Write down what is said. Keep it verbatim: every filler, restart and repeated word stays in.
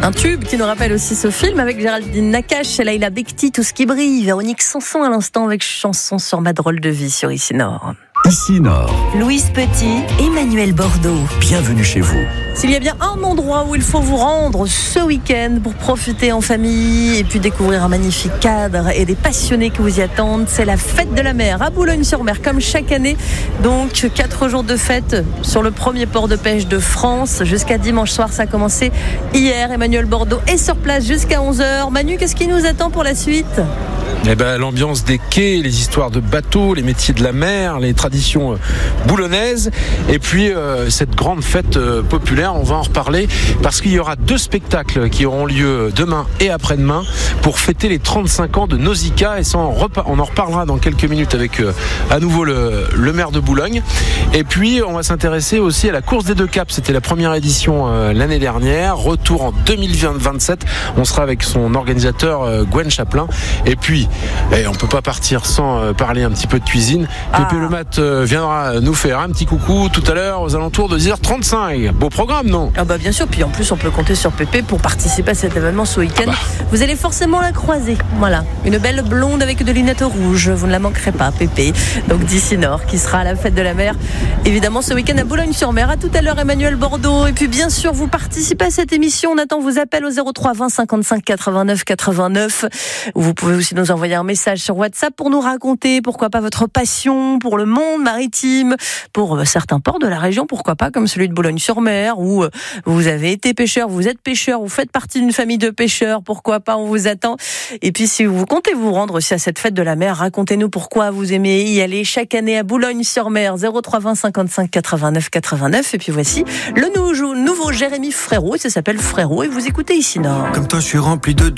Un tube qui nous rappelle aussi ce film avec Géraldine Nakache, Laila Bekti, Tout ce qui brille, Véronique Sanson à l'instant avec Chanson sur ma drôle de vie sur Ici Nord. Ici Nord. Louise Petit, Emmanuel Bordeaux. Bienvenue chez vous. S'il y a bien un endroit où il faut vous rendre ce week-end pour profiter en famille et puis découvrir un magnifique cadre et des passionnés qui vous y attendent, c'est la fête de la mer à Boulogne-sur-Mer, comme chaque année. Donc, quatre jours de fête sur le premier port de pêche de France. Jusqu'à dimanche soir, ça a commencé hier. Emmanuel Bordeaux est sur place jusqu'à onze heures. Manu, qu'est-ce qui nous attend pour la suite ? Eh ben, l'ambiance des quais, les histoires de bateaux, les métiers de la mer, les traditions euh, boulonnaises, et puis euh, cette grande fête euh, populaire, on va en reparler, parce qu'il y aura deux spectacles qui auront lieu demain et après-demain pour fêter les trente-cinq ans de Nausicaa, et ça, on, repa- on en reparlera dans quelques minutes avec euh, à nouveau le, le maire de Boulogne. Et puis on va s'intéresser aussi à la course des deux caps, c'était la première édition euh, l'année dernière, retour en deux mille vingt-sept, on sera avec son organisateur euh, Gwen Chaplin, et puis et on peut pas partir sans euh, parler un petit peu de cuisine. Ah. Pépé Le Mat euh, viendra nous faire un petit coucou tout à l'heure aux alentours de dix heures trente-cinq. Beau programme, non ? Ah bah bien sûr, puis en plus on peut compter sur Pépé pour participer à cet événement ce week-end. Ah bah. Vous allez forcément la croiser, voilà. Une belle blonde avec des lunettes rouges, vous ne la manquerez pas, Pépé. Donc d'ici Nord, qui sera à la fête de la mer, évidemment ce week-end à Boulogne-sur-Mer. À tout à l'heure Emmanuel Bordeaux. Et puis bien sûr, vous participez à cette émission, on attend vos appels au zéro trois vingt cinquante-cinq quatre-vingt-neuf quatre-vingt-neuf. Vous pouvez aussi nous envoyer un message sur WhatsApp pour nous raconter, pourquoi pas, votre passion pour le monde maritime, pour certains ports de la région, pourquoi pas, comme celui de Boulogne-sur-Mer, où vous avez été pêcheur, vous êtes pêcheur, vous faites partie d'une famille de pêcheurs, pourquoi pas, on vous attend. Et puis si vous comptez vous rendre aussi à cette fête de la mer, racontez-nous pourquoi vous aimez y aller chaque année à Boulogne-sur-Mer. Zéro trois vingt cinquante-cinq quatre-vingt-neuf quatre-vingt-neuf. Et puis voici le nouveau, nouveau Jérémy Frérot, ça s'appelle Frérot, et vous écoutez Ici Nord. Comme toi je suis rempli de